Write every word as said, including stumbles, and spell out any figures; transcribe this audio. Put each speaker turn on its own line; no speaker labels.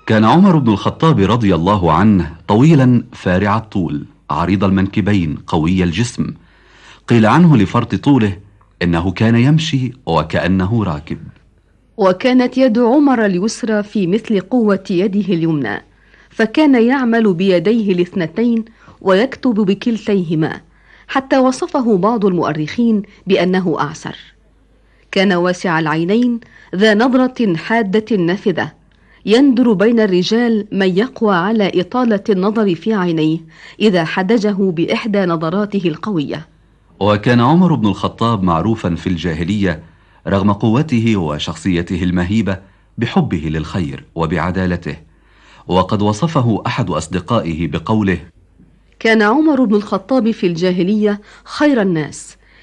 كان عمر بن الخطاب رضي الله عنه طويلا فارع الطول عريض المنكبين قوي الجسم. قيل عنه لفرط طوله إنه كان يمشي وكأنه راكب.
وكانت يد عمر اليسرى في مثل قوة يده اليمنى، فكان يعمل بيديه الاثنتين ويكتب بكلتيهما، حتى وصفه بعض المؤرخين بأنه أعسر. كان واسع العينين ذا نظرة حادة نافذة، يندر بين الرجال من يقوى على إطالة النظر في عينيه إذا حدجه بإحدى نظراته القوية.
وكان عمر بن الخطاب معروفا في الجاهلية رغم قوته وشخصيته المهيبة بحبه للخير وبعدالته، وقد وصفه أحد أصدقائه بقوله:
كان عمر بن الخطاب في الجاهلية خير الناس،